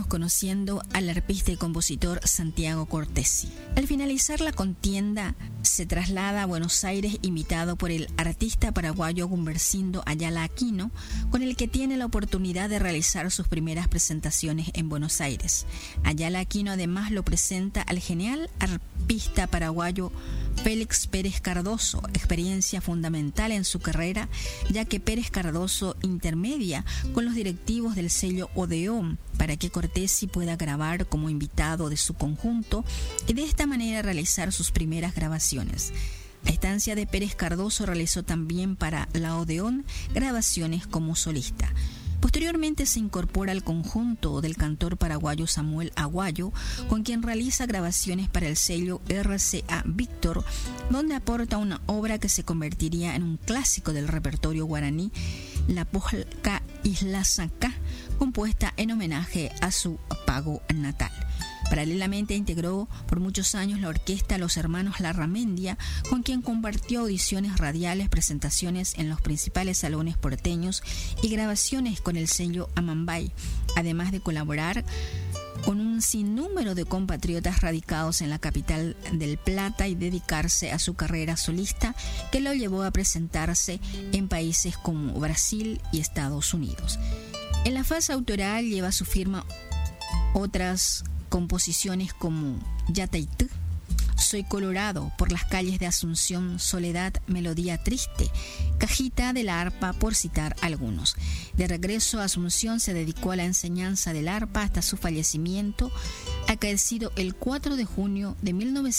conociendo al arpista y compositor Santiago Cortesi. Al finalizar la contienda, se traslada a Buenos Aires invitado por el artista paraguayo Gumbercindo Ayala Aquino, con el que tiene la oportunidad de realizar sus primeras presentaciones en Buenos Aires. Ayala Aquino además lo presenta al genial arpista paraguayo Félix Pérez Cardoso, experiencia fundamental en su carrera, ya que Pérez Cardoso intermedia con los directivos del sello Odeón para que Cortesi pueda grabar como invitado de su conjunto y de esta manera realizar sus primeras grabaciones. A instancia de Pérez Cardoso realizó también para la Odeón grabaciones como solista. Posteriormente se incorpora al conjunto del cantor paraguayo Samuel Aguayo, con quien realiza grabaciones para el sello RCA Víctor, donde aporta una obra que se convertiría en un clásico del repertorio guaraní, la polca Isla Sacá, compuesta en homenaje a su pago natal. Paralelamente integró por muchos años la orquesta Los Hermanos Larramendia, con quien compartió audiciones radiales, presentaciones en los principales salones porteños y grabaciones con el sello Amambay, además de colaborar con un sinnúmero de compatriotas radicados en la capital del Plata y dedicarse a su carrera solista, que lo llevó a presentarse en países como Brasil y Estados Unidos. En la fase autoral lleva su firma otras composiciones como Yataitú, Soy Colorado, Por las calles de Asunción, Soledad, Melodía triste, Cajita de la arpa, por citar algunos. De regreso a Asunción se dedicó a la enseñanza del arpa hasta su fallecimiento, acaecido el 4 de junio de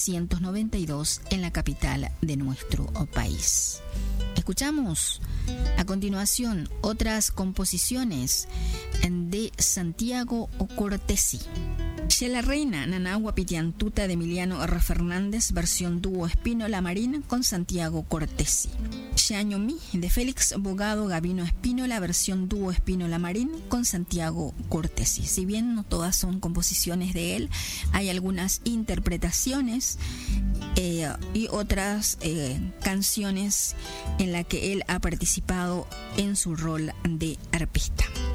1992 en la capital de nuestro país. Escuchamos a continuación otras composiciones de Santiago Cortesi. La Reina, Nanagua Pitiantuta de Emiliano R. Fernández, versión dúo Espínola Marín con Santiago Cortesi. Xañomí de Félix Bogado Gavino Espínola, versión dúo Espínola Marín con Santiago Cortesi. Si bien no todas son composiciones de él, hay algunas interpretaciones y otras canciones en las que él ha participado en su rol de arpista.